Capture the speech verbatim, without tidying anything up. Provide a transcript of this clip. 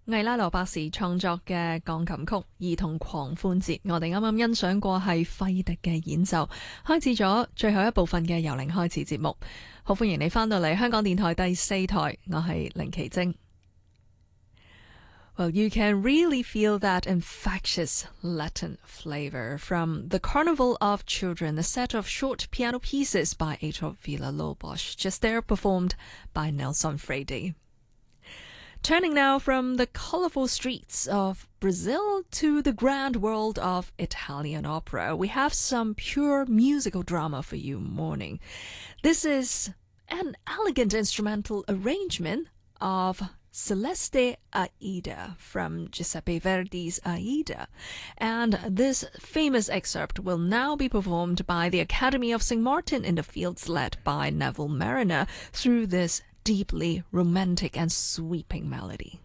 魏拉羅伯士創作嘅鋼琴曲《兒童狂歡節》，我哋啱啱欣賞過係費迪嘅演奏，開始咗最後一部分嘅由零開始節目。好歡迎你返到嚟香港電台第四台，我係凌奇晶。Well, you can really feel that infectious Latin flavor from The Carnival of Children, a set of short piano pieces by Heitor Villa-Lobos, just there performed by Nelson Frade.Turning now from the colorful streets of Brazil to the grand world of Italian opera, we have some pure musical drama for you morning. This is an elegant instrumental arrangement of Celeste Aida from Giuseppe Verdi's Aida. And this famous excerpt will now be performed by the Academy of Saint Martin in the Fields, led by Neville Marriner, through this deeply romantic and sweeping melody.